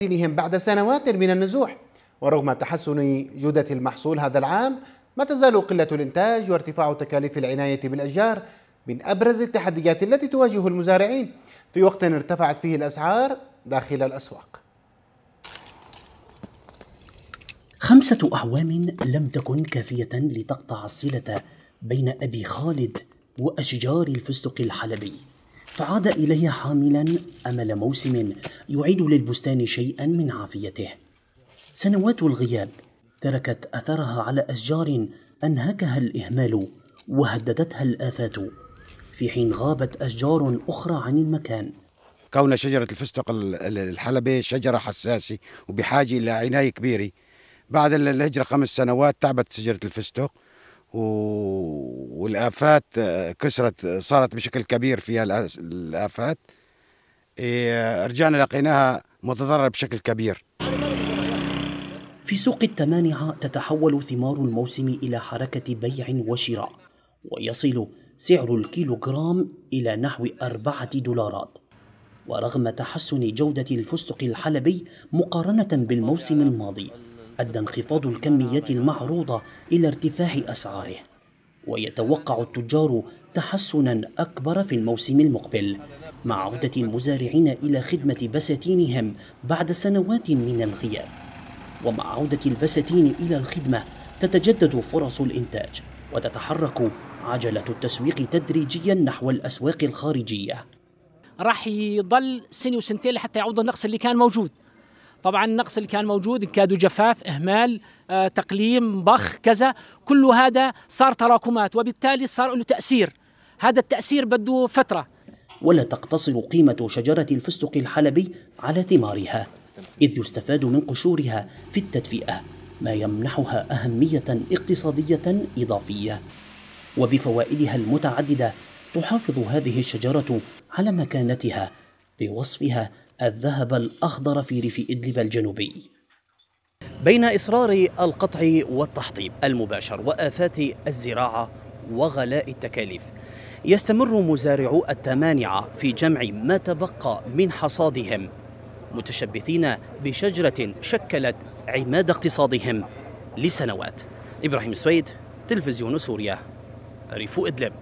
بعد سنوات من النزوح. ورغم تحسن جودة المحصول هذا العام، ما تزال قلة الإنتاج وارتفاع تكاليف العناية بالأشجار من أبرز التحديات التي تواجه المزارعين في وقت ارتفعت فيه الأسعار داخل الأسواق. 5 أعوام لم تكن كافية لتقطع الصلة بين أبي خالد وأشجار الفستق الحلبي، فعاد إليها حاملا أمل موسم يعيد للبستان شيئا من عافيته. سنوات الغياب تركت أثرها على أشجار أنهكها الإهمال وهددتها الآفات، في حين غابت أشجار أخرى عن المكان. كون شجرة الفستق الحلبي شجرة حساسة وبحاجة إلى عناية كبيرة. بعد الهجرة 5 سنوات تعبت شجرة الفستق والآفات كسرت، صارت بشكل كبير فيها الآفات. رجعنا لقيناها متضررة بشكل كبير. في سوق التمانعة تتحول ثمار الموسم إلى حركة بيع وشراء، ويصل سعر الكيلوغرام إلى نحو 4 دولارات. ورغم تحسن جودة الفستق الحلبي مقارنة بالموسم الماضي، أدى انخفاض الكميات المعروضة إلى ارتفاع أسعاره، ويتوقع التجار تحسنا أكبر في الموسم المقبل مع عودة المزارعين إلى خدمة بساتينهم بعد سنوات من الغياب. ومع عودة البساتين إلى الخدمة تتجدد فرص الإنتاج، وتتحرك عجلة التسويق تدريجيا نحو الأسواق الخارجية. راح يضل سنة وسنتين لحتى يعوض النقص اللي كان موجود. طبعا النقص اللي كان موجود كادوا جفاف، إهمال، تقليم، بخ، كذا، كل هذا صار تراكمات، وبالتالي صار له تأثير. هذا التأثير بده فترة. ولا تقتصر قيمة شجرة الفستق الحلبي على ثمارها، إذ يستفاد من قشورها في التدفئة، ما يمنحها أهمية اقتصادية إضافية. وبفوائدها المتعددة تحافظ هذه الشجرة على مكانتها بوصفها الذهب الأخضر في ريف إدلب الجنوبي. بين إصرار القطع والتحطيب المباشر وآفات الزراعة وغلاء التكاليف، يستمر مزارعو التمانعة في جمع ما تبقى من حصادهم، متشبثين بشجرة شكلت عماد اقتصادهم لسنوات. إبراهيم السويد، تلفزيون سوريا، ريف إدلب.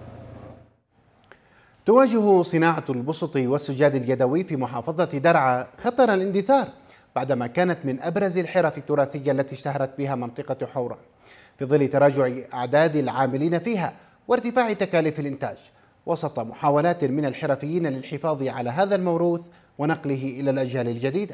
تواجه صناعة البسط والسجاد اليدوي في محافظة درعا خطر الاندثار بعدما كانت من أبرز الحرف التراثية التي اشتهرت بها منطقة حورة، في ظل تراجع أعداد العاملين فيها وارتفاع تكاليف الإنتاج، وسط محاولات من الحرفيين للحفاظ على هذا الموروث ونقله إلى الأجيال الجديدة.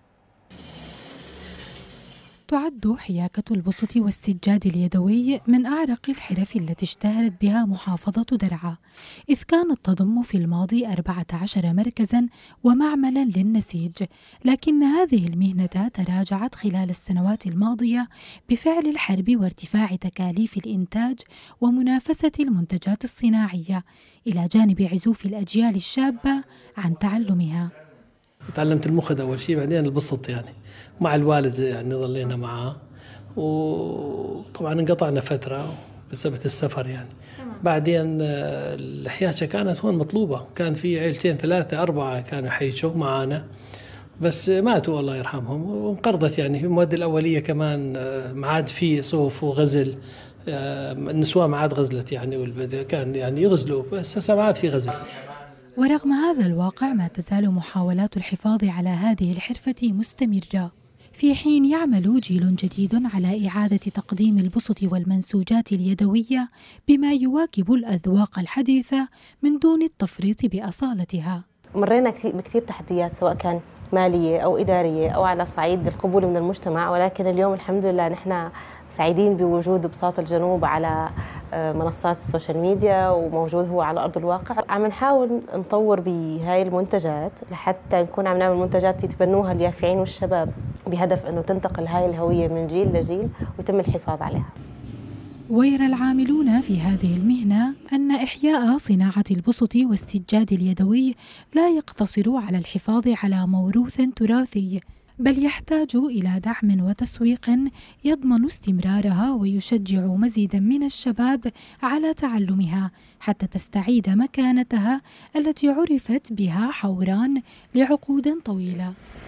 تعد حياكة البسط والسجاد اليدوي من أعرق الحرف التي اشتهرت بها محافظة درعا، إذ كانت تضم في الماضي 14 مركزاً ومعملاً للنسيج، لكن هذه المهنة تراجعت خلال السنوات الماضية بفعل الحرب وارتفاع تكاليف الإنتاج ومنافسة المنتجات الصناعية، إلى جانب عزوف الأجيال الشابة عن تعلمها. تعلمت المخد أول شيء، بعدين البسط يعني مع الوالد يعني ظلينا معه، وطبعا انقطعنا فترة بسبب السفر يعني. بعدين الحياشة كانت هون مطلوبة، كان في عيلتين 3 4 كانوا يحيشوا معانا بس ماتوا الله يرحمهم، وانقرضت يعني في المواد الأولية كمان ما عاد في صوف وغزل، النسوان ما عاد غزلت يعني، والبدء كان يعني يغزلوا بس هسه ما عاد في غزل. ورغم هذا الواقع ما تزال محاولات الحفاظ على هذه الحرفة مستمرة، في حين يعمل جيل جديد على إعادة تقديم البسط والمنسوجات اليدوية بما يواكب الأذواق الحديثة من دون التفريط بأصالتها. مرينا بكثير تحديات سواء كان مالية أو إدارية أو على صعيد القبول من المجتمع، ولكن اليوم الحمد لله نحن سعيدين بوجود بساط الجنوب على منصات السوشيال ميديا، وموجود هو على أرض الواقع. عم نحاول نطور بهاي المنتجات لحتى نكون عم نعمل منتجات يتبنوها اليافعين والشباب، بهدف أنه تنتقل هاي الهوية من جيل لجيل ويتم الحفاظ عليها. ويرى العاملون في هذه المهنة أن إحياء صناعة البسط والسجاد اليدوي لا يقتصر على الحفاظ على موروث تراثي، بل يحتاج إلى دعم وتسويق يضمن استمرارها ويشجع مزيدا من الشباب على تعلمها حتى تستعيد مكانتها التي عرفت بها حوران لعقود طويلة.